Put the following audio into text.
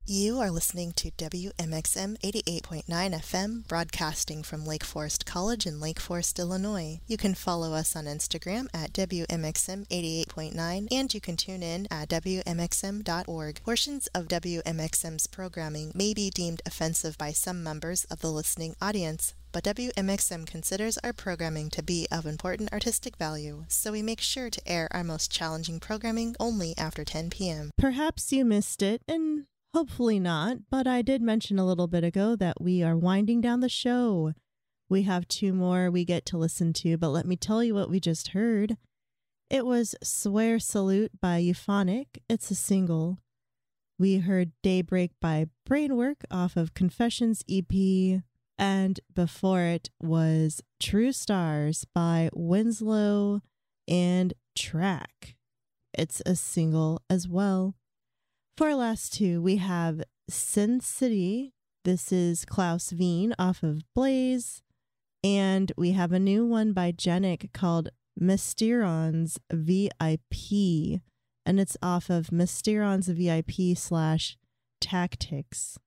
You are listening to WMXM 88.9 FM, broadcasting from Lake Forest College in Lake Forest, Illinois. You can follow us on Instagram at WMXM 88.9, and you can tune in at WMXM.org. Portions of WMXM's programming may be deemed offensive by some members of the listening audience, but WMXM considers our programming to be of important artistic value, so we make sure to air our most challenging programming only after 10 p.m. Perhaps you missed it, and hopefully not, but I did mention a little bit ago that we are winding down the show. We have 2 more we get to listen to, but let me tell you what we just heard. It was Swear Salute by Euphonic. It's a single. We heard Daybreak by Brainwork off of Confessions EP. And before it was True Stars by Winslow and Track. It's a single as well. For our last 2, we have Sin City. This is Klaus Veen off of Blaze. And we have a new one by Genic called Mysterons VIP. And it's off of Mysterons VIP /Tactics.